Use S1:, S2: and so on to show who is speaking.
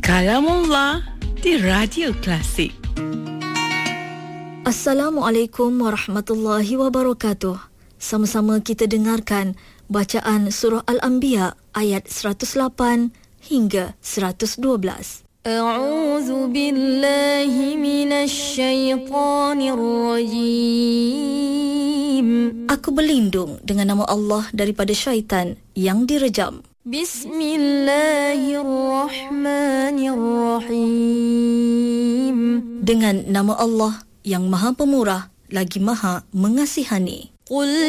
S1: Kalamullah di Radio Klasik.
S2: Assalamualaikum warahmatullahi wabarakatuh. Sama-sama kita dengarkan bacaan surah Al-Anbiya ayat 108 hingga 112.
S3: A'udzu billahi minasy syaithanir rajim.
S2: Aku berlindung dengan nama Allah daripada syaitan yang direjam.
S3: Bismillahirrahmanirrahim.
S2: Dengan nama Allah yang Maha Pemurah lagi Maha Mengasihani.
S3: Qul